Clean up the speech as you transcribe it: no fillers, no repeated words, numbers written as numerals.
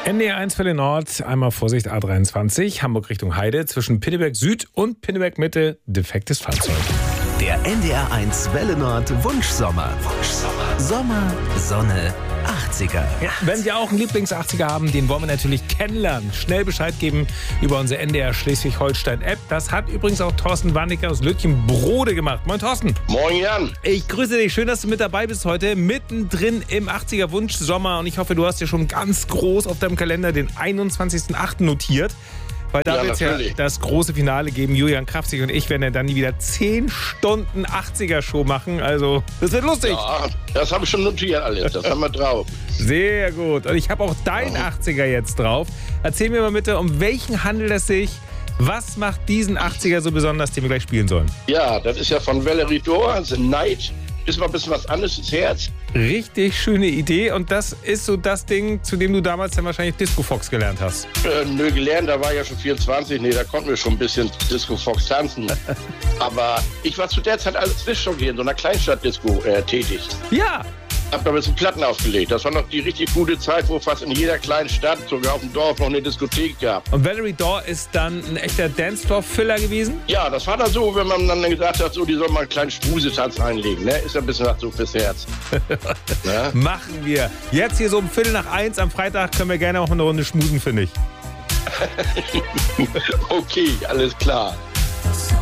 NDR1 Welle Nord, einmal Vorsicht A23, Hamburg Richtung Heide, zwischen Pinneberg Süd und Pinneberg Mitte, defektes Fahrzeug. Der NDR1 Welle Nord Wunschsommer. Sommer, Sonne, 80er. Ja, wenn Sie auch einen Lieblings-80er haben, den wollen wir natürlich kennenlernen. Schnell Bescheid geben über unsere NDR Schleswig-Holstein-App. Das hat übrigens auch Thorsten Warnecke aus Lütjenbrode gemacht. Moin Thorsten. Moin Jan. Ich grüße dich. Schön, dass du mit dabei bist heute. Mittendrin im 80er Wunschsommer. Und ich hoffe, du hast dir schon ganz groß auf deinem Kalender den 21.08. notiert. Weil da wird es ja das große Finale geben. Julian Krafzig und ich werden ja dann wieder 10 Stunden 80er-Show machen. Also, das wird lustig. Ja, das habe ich schon notiert alles. Das haben wir drauf. Sehr gut. Und ich habe auch deinen 80er jetzt drauf. Erzähl mir mal bitte, um welchen handelt es sich? Was macht diesen 80er so besonders, den wir gleich spielen sollen? Ja, das ist ja von Valerie Dor, The Night. Ist mal ein bisschen was anderes, das Herz. Richtig schöne Idee. Und das ist so das Ding, zu dem du damals dann wahrscheinlich Disco Fox gelernt hast. Nö, gelernt, da war ich ja schon 24. Nee, da konnten wir schon ein bisschen Disco Fox tanzen. Aber ich war zu der Zeit als Disc-Jockey in so einer Kleinstadt-Disco tätig. Ja. Hab da ein bisschen Platten aufgelegt. Das war noch die richtig gute Zeit, wo fast in jeder kleinen Stadt, sogar auf dem Dorf, noch eine Diskothek gab. Und Valerie Dor ist dann ein echter Dance-Floor-Filler gewesen? Ja, das war dann so, wenn man dann gesagt hat, so, die soll mal einen kleinen Schmusetanz einlegen. Ne? Ist ja ein bisschen was so fürs Herz. Ja? Machen wir. Jetzt hier so um 1:15 am Freitag können wir gerne auch eine Runde schmusen, finde ich. Okay, alles klar.